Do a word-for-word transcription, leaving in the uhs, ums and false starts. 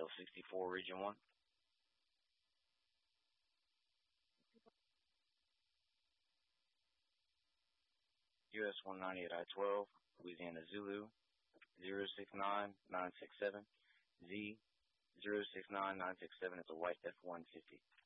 L sixty-four, Region one. U S one ninety-eight I twelve, Louisiana Zulu, zero six nine nine six seven, Z zero six nine nine six seven. It's a white F one fifty.